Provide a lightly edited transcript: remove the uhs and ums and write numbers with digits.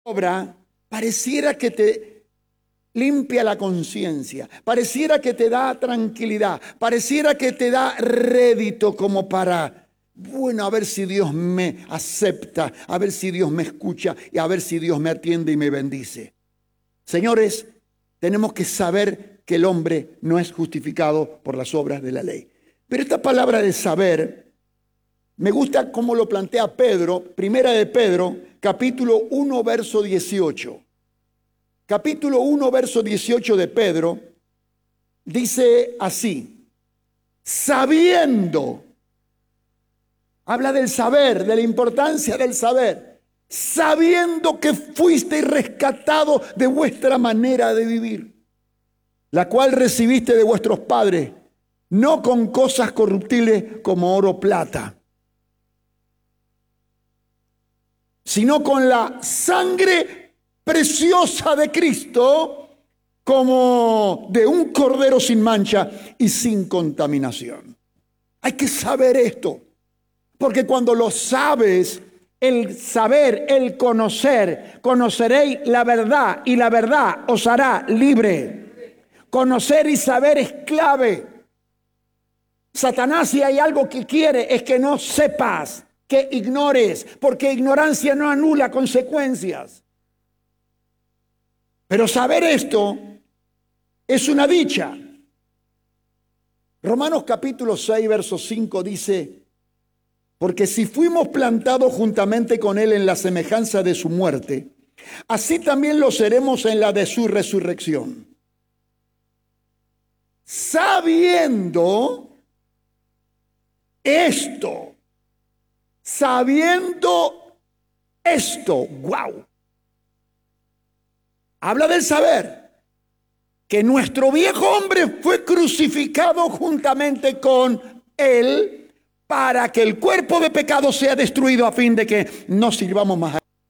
obra pareciera que te limpia la conciencia, pareciera que te da tranquilidad, pareciera que te da rédito como para, bueno, a ver si Dios me acepta, a ver si Dios me escucha y a ver si Dios me atiende y me bendice. Señores, tenemos que saber que el hombre no es justificado por las obras de la ley. Pero esta palabra de saber, me gusta cómo lo plantea Pedro, primera de Pedro, capítulo 1, verso 18. Capítulo 1, verso 18 de Pedro, dice así: sabiendo, habla del saber, de la importancia del saber, sabiendo que fuisteis rescatado de vuestra manera de vivir, la cual recibiste de vuestros padres, no con cosas corruptibles como oro o plata, sino con la sangre preciosa de Cristo, como de un cordero sin mancha y sin contaminación. Hay que saber esto, porque cuando lo sabes, el saber, el conocer, conoceréis la verdad y la verdad os hará libre. Conocer y saber es clave. Satanás, si hay algo que quiere, es que no sepas, que ignores, porque ignorancia no anula consecuencias. Pero saber esto es una dicha. Romanos capítulo 6, verso 5 dice: porque si fuimos plantados juntamente con él en la semejanza de su muerte, así también lo seremos en la de su resurrección. Sabiendo esto, wow. Habla del saber, que nuestro viejo hombre fue crucificado juntamente con él para que el cuerpo de pecado sea destruido a fin de que no sirvamos más a